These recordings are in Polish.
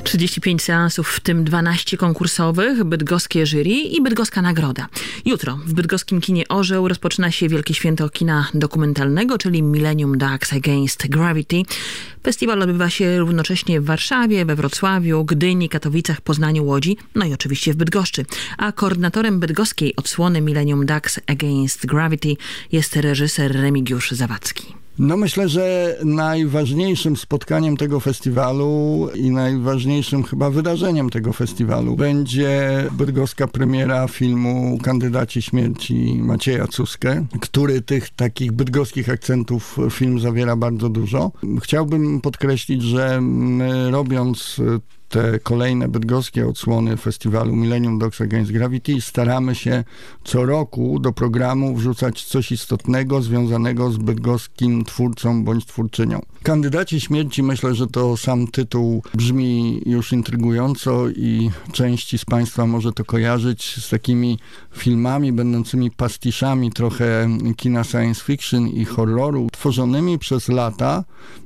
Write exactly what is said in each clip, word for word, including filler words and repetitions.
trzydzieści pięć seansów, w tym dwanaście konkursowych, bydgoskie jury i bydgoska nagroda. Jutro w bydgoskim kinie Orzeł rozpoczyna się Wielkie Święto Kina Dokumentalnego, czyli Millennium Dogs Against Gravity. Festiwal odbywa się równocześnie w Warszawie, we Wrocławiu, Gdyni, Katowicach, Poznaniu, Łodzi, no i oczywiście w Bydgoszczy. A koordynatorem bydgoskiej odsłony Millennium Dogs Against Gravity jest reżyser Remigiusz Zawadzki. No myślę, że najważniejszym spotkaniem tego festiwalu i najważniejszym chyba wydarzeniem tego festiwalu będzie bydgoska premiera filmu Kandydaci śmierci Macieja Cuskę, który tych takich bydgoskich akcentów film zawiera bardzo dużo. Chciałbym podkreślić, że my, robiąc te kolejne bydgoskie odsłony festiwalu Millennium Dogs Against Gravity, staramy się co roku do programu wrzucać coś istotnego związanego z bydgoskim twórcą bądź twórczynią. Kandydaci śmierci, myślę, że to sam tytuł brzmi już intrygująco i części z Państwa może to kojarzyć z takimi filmami będącymi pastiszami trochę kina science fiction i horroru, tworzonymi przez lata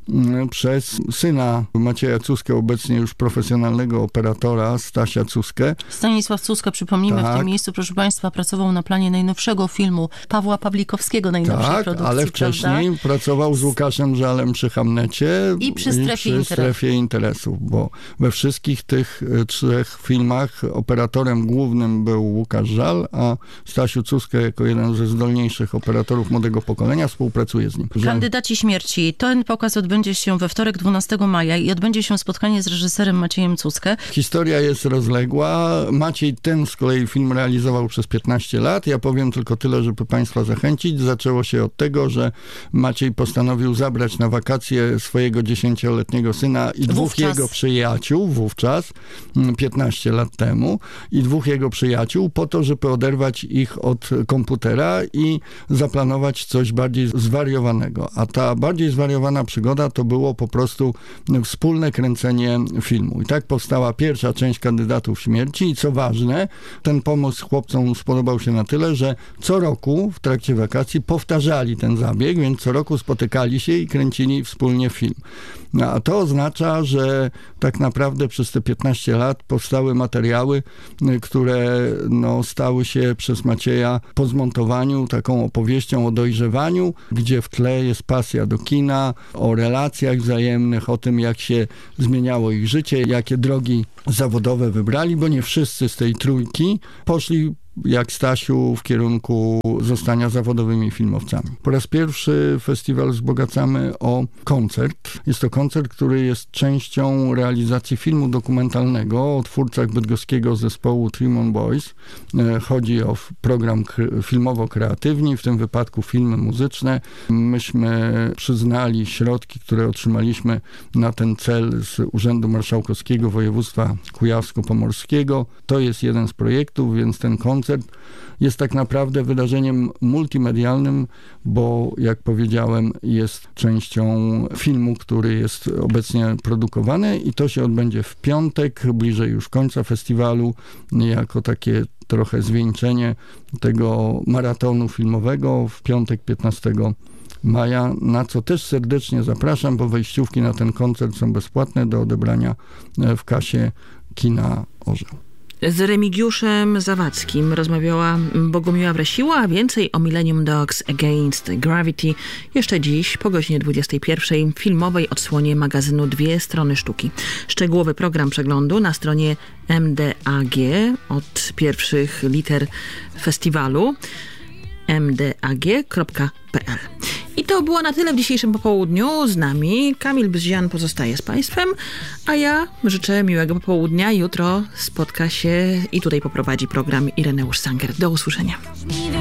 przez syna Macieja Cuskę, obecnie już profesjonalnego operatora Stasia Cuskę. Stanisław Cuska, przypomnijmy, tak. W tym miejscu, proszę Państwa, pracował na planie najnowszego filmu Pawła Pawlikowskiego, najnowszej tak, produkcji. ale wcześniej prawda? pracował z Łukaszem Żalem przy Hamnecie i przy strefie, i przy interesów. strefie interesów, bo we wszystkich tych trzech filmach operatorem głównym był Łukasz Żal, a Stasiu Cuskę jako jeden ze zdolniejszych operatorów młodego pokolenia współpracuje z nim. Kandydaci śmierci. Ten pokaz odbędzie się we wtorek, dwunastego maja i odbędzie się spotkanie z reżyserem Maciejem Cuskę. Historia jest rozległa. Maciej ten z kolei film realizował przez piętnaście lat. Ja powiem tylko tyle, żeby Państwa zachęcić. Zaczęło się od tego, że Maciej postanowił zabrać na wakacje swojego dziesięcioletniego syna i dwóch wówczas. jego przyjaciół, wówczas, piętnaście lat temu, i dwóch jego przyjaciół po to, żeby oderwać ich od komputera i zaplanować coś bardziej zwariowanego. A ta bardziej zwariowana przygoda to było po prostu wspólne kręcenie filmu. I tak powstała pierwsza część Kandydatów śmierci i co ważne, ten pomysł chłopcom spodobał się na tyle, że co roku w trakcie wakacji powtarzali ten zabieg, więc co roku spotykali się i kręcili wspólnie film. No, a to oznacza, że tak naprawdę przez te piętnaście lat powstały materiały, które no, stały się przez Macieja po zmontowaniu taką opowieścią o dojrzewaniu, gdzie w tle jest pasja do kina, o relacjach wzajemnych, o tym, jak się zmieniało ich życie, jakie drogi zawodowe wybrali, bo nie wszyscy z tej trójki poszli jak Stasiu w kierunku zostania zawodowymi filmowcami. Po raz pierwszy festiwal wzbogacamy o koncert. Jest to koncert, który jest częścią realizacji filmu dokumentalnego o twórcach bydgoskiego zespołu Tremont Boys. Chodzi o program filmowo-kreatywny, w tym wypadku filmy muzyczne. Myśmy przyznali środki, które otrzymaliśmy na ten cel z Urzędu Marszałkowskiego Województwa Kujawsko-Pomorskiego. To jest jeden z projektów, więc ten koncert Koncert jest tak naprawdę wydarzeniem multimedialnym, bo jak powiedziałem, jest częścią filmu, który jest obecnie produkowany i to się odbędzie w piątek, bliżej już końca festiwalu, jako takie trochę zwieńczenie tego maratonu filmowego w piątek piętnastego maja, na co też serdecznie zapraszam, bo wejściówki na ten koncert są bezpłatne do odebrania w kasie kina Orzeł. Z Remigiuszem Zawadzkim rozmawiała Bogumiła Wresiła, a więcej o Millennium Dogs Against Gravity jeszcze dziś po godzinie dwudziestej pierwszej w filmowej odsłonie magazynu Dwie Strony Sztuki. Szczegółowy program przeglądu na stronie M D A G od pierwszych liter festiwalu m d a g kropka p l. I to było na tyle w dzisiejszym popołudniu. Z nami Kamil Bzyzian pozostaje z Państwem, a ja życzę miłego popołudnia. Jutro spotka się i tutaj poprowadzi program Ireneusz Sanger. Do usłyszenia.